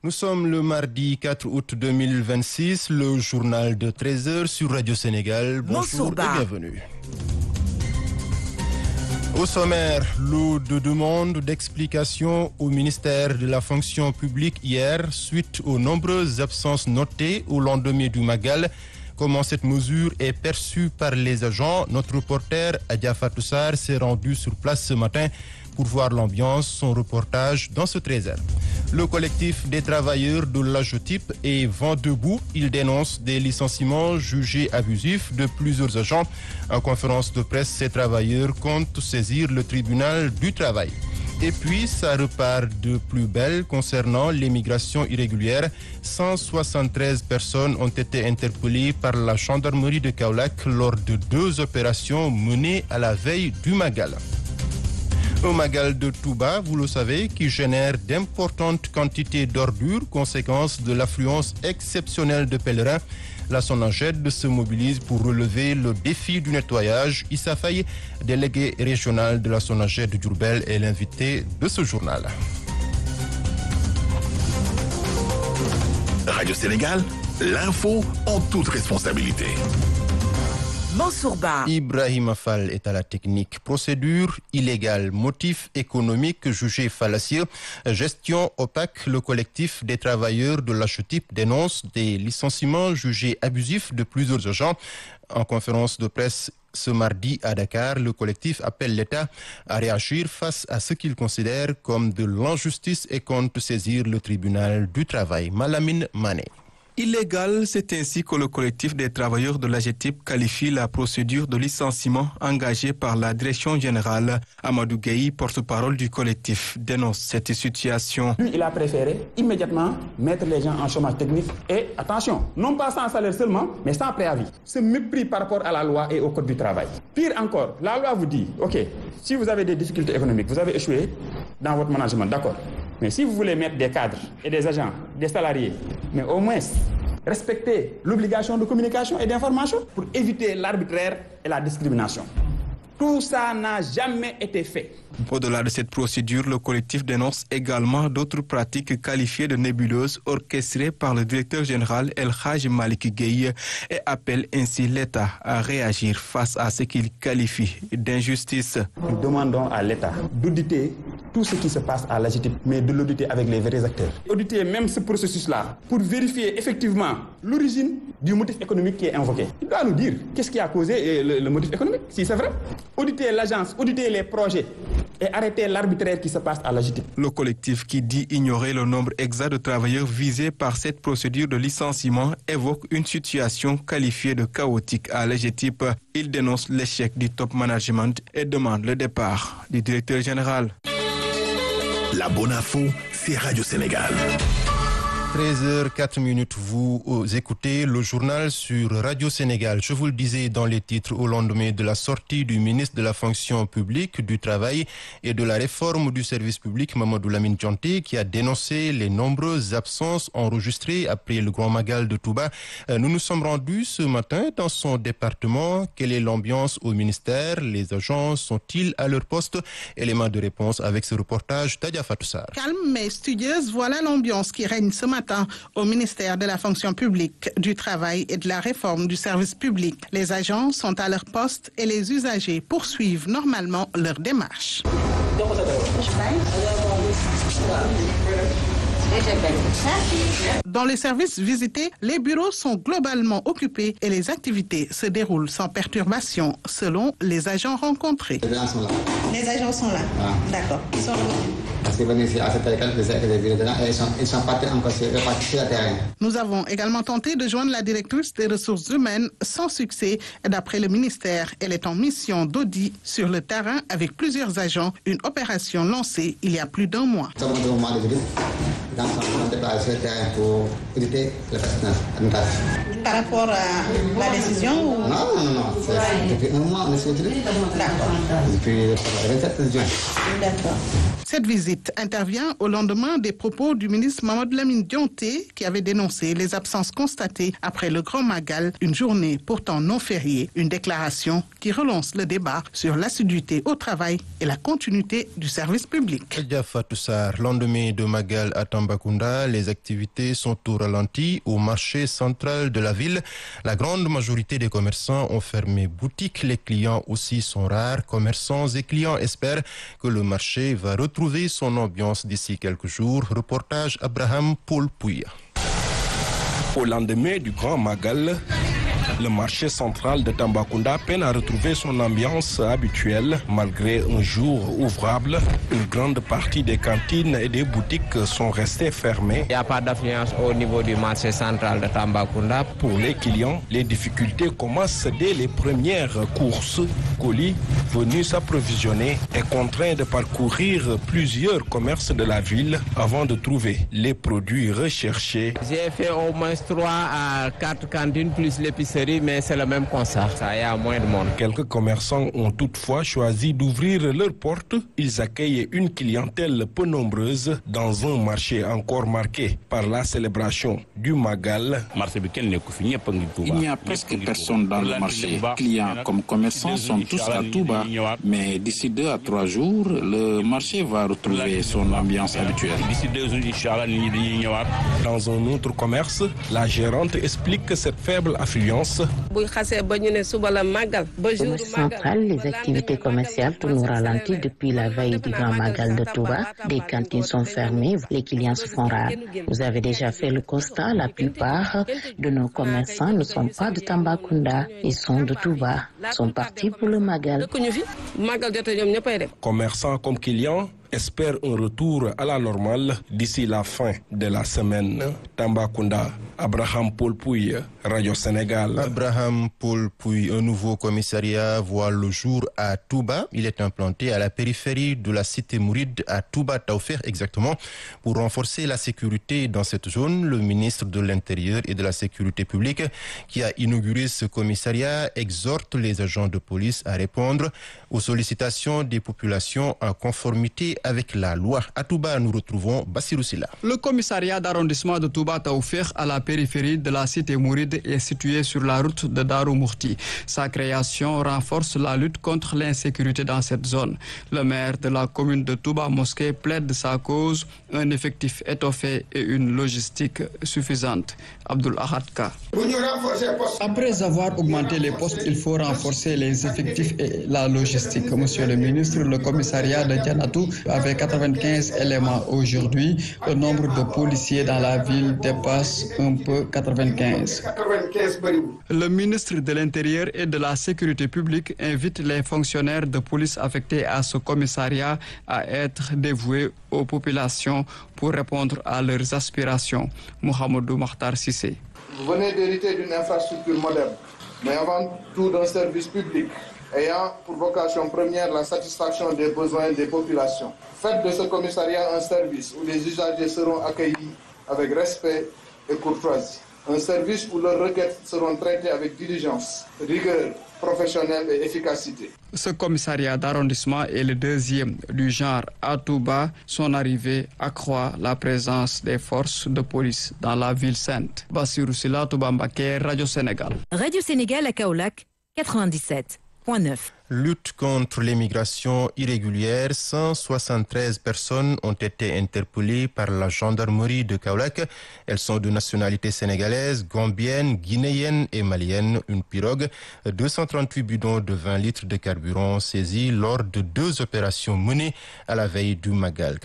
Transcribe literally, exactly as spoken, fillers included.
Nous sommes le mardi quatre août deux mille vingt-six, le journal de treize heures sur Radio Sénégal. Bonjour et bienvenue. Au sommaire, lot de demandes d'explication au ministère de la fonction publique hier suite aux nombreuses absences notées au lendemain du Magal. Comment cette mesure est perçue par les agents? Notre reporter Adja Fatou Sarr s'est rendu sur place ce matin pour voir l'ambiance. Son reportage dans ce treize heures. Le collectif des travailleurs de l'AGETIP est vent debout. Il dénonce des licenciements jugés abusifs de plusieurs agents. En conférence de presse, ces travailleurs comptent saisir le tribunal du travail. Et puis, ça repart de plus belle concernant l'immigration irrégulière. cent soixante-treize personnes ont été interpellées par la gendarmerie de Kaolack lors de deux opérations menées à la veille du Magal. Un Magal de Touba, vous le savez, qui génère d'importantes quantités d'ordures, conséquence de l'affluence exceptionnelle de pèlerins. La SONAGED se mobilise pour relever le défi du nettoyage. Issa Faye, délégué régional de la SONAGED de Diourbel, est l'invité de ce journal. Radio Sénégal, l'info en toute responsabilité. Mansourba. Ibrahima Fall est à la technique. Procédure illégale, motif économique jugé fallacieux, gestion opaque. Le collectif des travailleurs de l'AGETIP dénonce des licenciements jugés abusifs de plusieurs agents. En conférence de presse ce mardi à Dakar, le collectif appelle l'État à réagir face à ce qu'il considère comme de l'injustice et compte saisir le tribunal du travail. Malamine Mané. Illégal, c'est ainsi que le collectif des travailleurs de l'AGETIP qualifie la procédure de licenciement engagée par la direction générale. Amadou Gueye, porte-parole du collectif, dénonce cette situation. Lui, il a préféré immédiatement mettre les gens en chômage technique et, attention, non pas sans salaire seulement, mais sans préavis. Ce mépris par rapport à la loi et au code du travail. Pire encore, la loi vous dit, ok, si vous avez des difficultés économiques, vous avez échoué dans votre management, d'accord. Mais si vous voulez mettre des cadres et des agents, des salariés, mais au moins respecter l'obligation de communication et d'information pour éviter l'arbitraire et la discrimination. Tout ça n'a jamais été fait. Au-delà de cette procédure, le collectif dénonce également d'autres pratiques qualifiées de nébuleuses orchestrées par le directeur général El Hadj Malick Gueye et appelle ainsi l'État à réagir face à ce qu'il qualifie d'injustice. Nous demandons à l'État d'auditer tout ce qui se passe à l'AGETIP, mais de l'auditer avec les vrais acteurs. Auditer même ce processus-là pour vérifier effectivement l'origine du motif économique qui est invoqué. Il doit nous dire qu'est-ce qui a causé le, le motif économique, si c'est vrai. Auditer l'agence, auditer les projets et arrêter l'arbitraire qui se passe à l'AGETIP. Le collectif qui dit ignorer le nombre exact de travailleurs visés par cette procédure de licenciement évoque une situation qualifiée de chaotique à l'AGETIP. Il dénonce l'échec du top management et demande le départ du directeur général. La bonne info, c'est Radio Sénégal. treize heures quatre minutes, vous écoutez le journal sur Radio Sénégal. Je vous le disais dans les titres au lendemain de la sortie du ministre de la fonction publique, du travail et de la réforme du service public, Mamadou Lamine Dianté, qui a dénoncé les nombreuses absences enregistrées après le Grand Magal de Touba. Nous nous sommes rendus ce matin dans son département. Quelle est l'ambiance au ministère? Les agents sont-ils à leur poste? Élément de réponse avec ce reportage d'Adja Fatou Sarr. Calme mais studieuse, voilà l'ambiance qui règne ce matin au ministère de la fonction publique, du travail et de la réforme du service public. Les agents sont à leur poste et les usagers poursuivent normalement leur démarche. Dans les services visités, les bureaux sont globalement occupés et les activités se déroulent sans perturbation selon les agents rencontrés. Les agents sont là. Les agents sont là. Ah. D'accord. Ils sont revenus. Parce qu'ils venaient ici à cette école, ils étaient dedans et ils sont, ils sont partis encore sur, repartis sur le terrain. Nous avons également tenté de joindre la directrice des ressources humaines sans succès. D'après le ministère, elle est en mission d'audit sur le terrain avec plusieurs agents. Une opération lancée il y a plus d'un mois. Nous avons demandé de dans son déplacé sur le terrain pour auditer le personnel administratif. Par rapport à la décision ou... Non, non, non, non. C'est, depuis un mois, on est sur le terrain. D'accord. Depuis le vingt-sept juin. D'accord. Cette visite visite intervient au lendemain des propos du ministre Mamadou Lamine Dianté qui avait dénoncé les absences constatées après le Grand Magal, une journée pourtant non fériée. Une déclaration qui relance le débat sur l'assiduité au travail et la continuité du service public. Fatou Sarr, lendemain de Magal à Tambacounda, les activités sont au ralenti au marché central de la ville. La grande majorité des commerçants ont fermé boutique. Les clients aussi sont rares. Commerçants et clients espèrent que le marché va retrouver son ambiance d'ici quelques jours. Reportage Abraham Paul Pouya. Au lendemain du Grand Magal, le marché central de Tambacounda peine à retrouver son ambiance habituelle malgré un jour ouvrable. Une grande partie des cantines et des boutiques sont restées fermées. Il n'y a pas d'affluence au niveau du marché central de Tambacounda. Pour les clients, les difficultés commencent dès les premières courses. Colis venus s'approvisionner est contraint de parcourir plusieurs commerces de la ville avant de trouver les produits recherchés. J'ai fait au moins trois à quatre cantines plus l'épicerie, mais c'est le même constat. Ça y a moins de monde. Quelques commerçants ont toutefois choisi d'ouvrir leurs portes. Ils accueillent une clientèle peu nombreuse dans un marché encore marqué par la célébration du Magal. Il n'y a presque personne dans le marché. Clients comme commerçants sont tous à Touba. Mais d'ici deux à trois jours, le marché va retrouver son ambiance habituelle. Dans un autre commerce, la gérante explique que cette faible affluence. Au marché central, les activités commerciales tournent au ralenti depuis la veille du Grand Magal de Touba. Des cantines sont fermées, les clients se font rares. Vous avez déjà fait le constat, la plupart de nos commerçants ne sont pas de Tambacounda, ils sont de Touba, sont partis pour le Magal. Commerçants comme clients espère un retour à la normale d'ici la fin de la semaine. Tambacounda, Abraham Paul Pouy, Radio Sénégal. Abraham Paul Pouy, un nouveau commissariat voit le jour à Touba. Il est implanté à la périphérie de la cité mouride à Touba Taoufir exactement. Pour renforcer la sécurité dans cette zone, le ministre de l'Intérieur et de la Sécurité publique qui a inauguré ce commissariat exhorte les agents de police à répondre aux sollicitations des populations en conformité avec la loi. À Touba, nous retrouvons Bassirou Silla. Le commissariat d'arrondissement de Touba Taoufir à la périphérie de la cité mouride est situé sur la route de Darou Mourti. Sa création renforce la lutte contre l'insécurité dans cette zone. Le maire de la commune de Touba Mosquée plaide sa cause, un effectif étoffé et une logistique suffisante. Abdul Ahadka. Après avoir augmenté les postes, il faut renforcer les effectifs et la logistique. Monsieur le ministre, le commissariat de Dianatou avec quatre-vingt-quinze éléments aujourd'hui, le nombre de policiers dans la ville dépasse un peu quatre-vingt-quinze. Le ministre de l'Intérieur et de la Sécurité publique invite les fonctionnaires de police affectés à ce commissariat à être dévoués aux populations pour répondre à leurs aspirations. Mohamedou Makhtar Sissé. Vous venez d'hériter d'une infrastructure moderne, mais avant tout d'un service public ayant pour vocation première la satisfaction des besoins des populations. Faites de ce commissariat un service où les usagers seront accueillis avec respect et courtoisie. Un service où leurs requêtes seront traitées avec diligence, rigueur professionnelle et efficacité. Ce commissariat d'arrondissement est le deuxième du genre à Touba. Son arrivée accroît la présence des forces de police dans la ville sainte. Bassirou Silla, Touba Mbaké, Radio Sénégal. Radio Sénégal à Kaolack, quatre-vingt-dix-sept point neuf. Lutte contre l'immigration irrégulière, cent soixante-treize personnes ont été interpellées par la gendarmerie de Kaolack. Elles sont de nationalité sénégalaise, gambienne, guinéenne et malienne. Une pirogue, deux cent trente-huit bidons de vingt litres de carburant saisis lors de deux opérations menées à la veille du Magal.